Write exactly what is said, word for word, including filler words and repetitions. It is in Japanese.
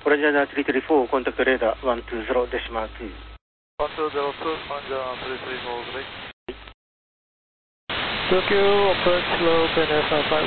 オレンジャーナーさんさんよん、コンタクトレーダーいちにゼロデシマーツー。 いちにゼロツー、オレンジャーナーさんさんよん、good day. Tokyo, approach slow, P N S Alpha